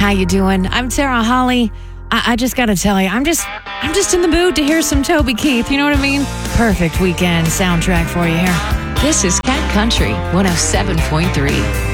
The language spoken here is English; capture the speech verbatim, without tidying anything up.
How you doing? I'm Sarah Holly. I, I just got to tell you, I'm just, I'm just in the mood to hear some Toby Keith. You know what I mean? Perfect weekend soundtrack for you here. This is Cat Country one oh seven point three.